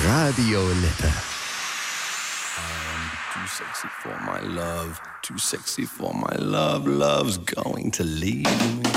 Radio Lippe. Too sexy for my love, too sexy for my love, love's going to leave me.